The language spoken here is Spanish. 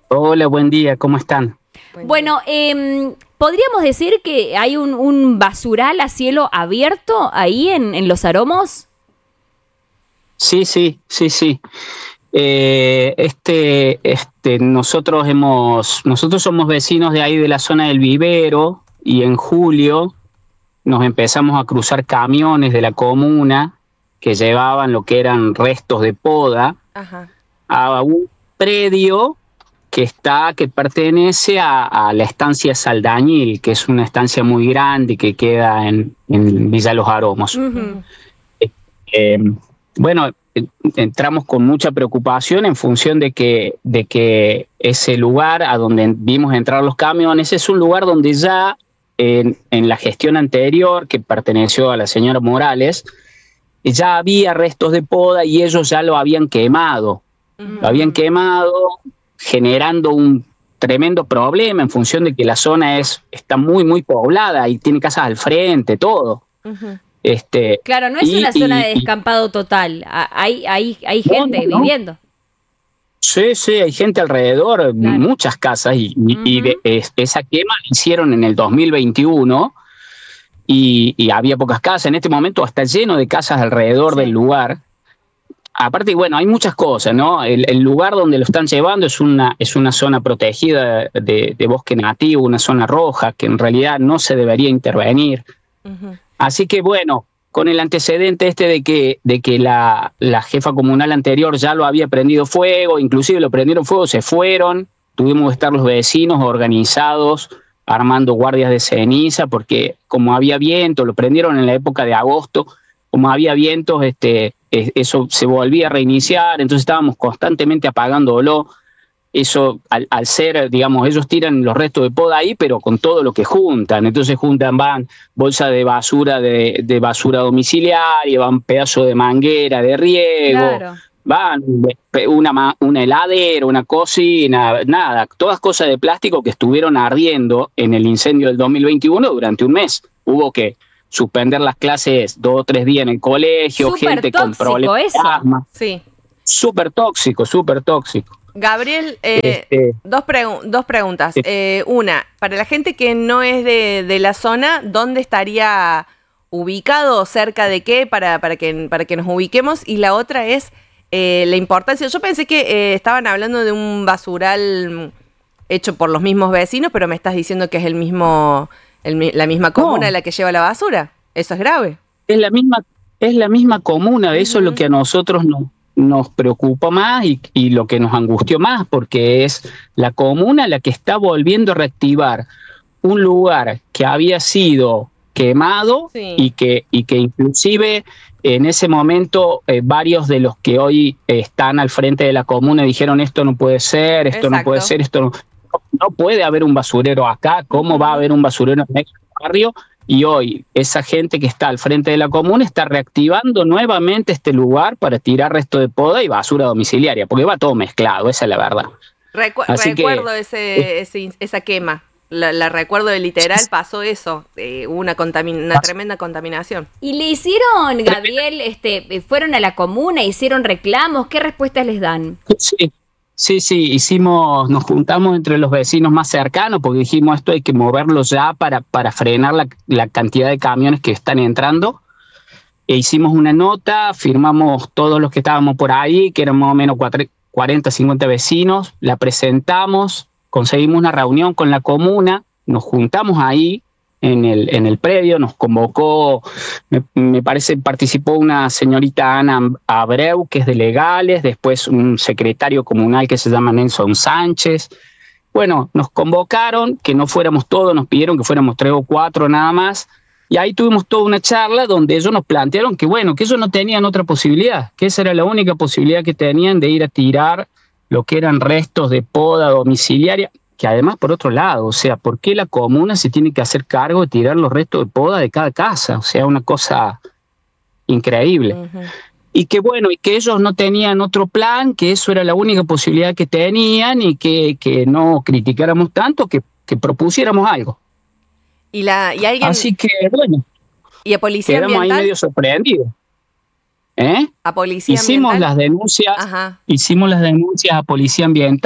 Hola, buen día, ¿cómo están? Bueno, ¿podríamos decir que hay un basural a cielo abierto ahí en Los Aromos? Sí, sí, sí, sí. Nosotros somos vecinos de ahí de la zona del Vivero y en julio nos empezamos a cruzar camiones de la comuna que llevaban lo que eran restos de poda Ajá. a un predio que pertenece a la estancia Saldañil, que es una estancia muy grande que queda en Villa Los Aromos. Ujú. Eh, bueno, entramos con mucha preocupación en función de que ese lugar a donde vimos entrar los camiones es un lugar donde ya en la gestión anterior, que perteneció a la señora Morales, ya había restos de poda y ellos ya lo habían quemado. Lo habían quemado generando un tremendo problema en función de que la zona está muy, muy poblada y tiene casas al frente, todo. Ujú. Este, Claro, no es y, una zona de y, descampado total. Hay no, no, gente no. viviendo. Sí, sí, hay gente alrededor, Claro. muchas casas, Ujú. esa quema la hicieron en el 2021 y había pocas casas. En este momento está lleno de casas alrededor del Sí. lugar. Aparte, bueno, hay muchas cosas, ¿no? El lugar donde lo están llevando es una zona protegida de bosque nativo, una zona roja, que en realidad no se debería intervenir. Ujú. Así que bueno, con el antecedente de que la jefa comunal anterior ya lo había prendido fuego, inclusive lo prendieron fuego, se fueron, tuvimos que estar los vecinos organizados, armando guardias de ceniza, porque como había viento, lo prendieron en la época de agosto, como había vientos, eso se volvía a reiniciar, entonces estábamos constantemente apagándolo. Eso, al ser, digamos, ellos tiran los restos de poda ahí, pero con todo lo que juntan. Entonces van bolsas de basura, de basura domiciliaria, van pedazos de manguera, de riego, Claro. van una heladera, una cocina, nada, todas cosas de plástico que estuvieron ardiendo en el incendio del 2021 durante un mes. Hubo que suspender las clases 2 o 3 días en el colegio, Súper gente con problemas tóxico de eso. asma. Sí. Súper tóxico, súper tóxico. Gabriel, Este, dos preguntas. eh, Una, para la gente que no es de la zona, ¿dónde estaría ubicado? ¿Cerca de qué? Para que nos ubiquemos. Y la otra es la importancia. Yo pensé que estaban hablando de un basural hecho por los mismos vecinos, pero me estás diciendo que es la misma comuna no, la que lleva la basura. Eso es grave. es la misma comuna, eso es lo Ujú. que a nosotros nos preocupa más y lo que nos angustió más, porque es la comuna la que está volviendo a reactivar un lugar que había sido quemado Sí, y que inclusive en ese momento varios de los que hoy están al frente de la comuna dijeron esto no puede ser, esto no puede exacto. ser, no puede haber un basurero acá, ¿cómo va a Ujú. haber un basurero en el barrio? Y hoy esa gente que está al frente de la comuna está reactivando nuevamente este lugar para tirar resto de poda y basura domiciliaria, porque va todo mezclado, esa es la verdad. Así que Recuerdo esa quema. La recuerdo de literal, pasó eso. Hubo una tremenda contaminación. ¿Y le hicieron, Gabriel, fueron a la comuna, hicieron reclamos? ¿Qué respuestas les dan? sí, sí, sí, nos juntamos entre los vecinos más cercanos porque dijimos esto hay que moverlo ya para frenar la cantidad de camiones que están entrando. E hicimos una nota, firmamos todos los que estábamos por ahí, que eran más o menos 40, 50 vecinos, la presentamos, conseguimos una reunión con la comuna, nos juntamos ahí en el predio, nos convocó, me parece, participó una señorita Ana Abreu, que es de Legales, después un secretario comunal que se llama Nelson Sánchez. Bueno, nos convocaron, que no fuéramos todos, nos pidieron que fuéramos 3 o 4 nada más, y ahí tuvimos toda una charla donde ellos nos plantearon que bueno, que ellos no tenían otra posibilidad, que esa era la única posibilidad que tenían de ir a tirar lo que eran restos de poda domiciliaria, que además por otro lado, o sea, ¿por qué la comuna se tiene que hacer cargo de tirar los restos de poda de cada casa? O sea, una cosa increíble. Ujú. Y que bueno, y que ellos no tenían otro plan, que eso era la única posibilidad que tenían y que no criticáramos tanto, que propusiéramos algo. Y alguien, Así que bueno, y a policía quedamos ahí ambiental, medio sorprendidos. ¿Eh? a policía Hicimos ambiental, las denuncias, ajá. hicimos las denuncias a Policía Ambiental.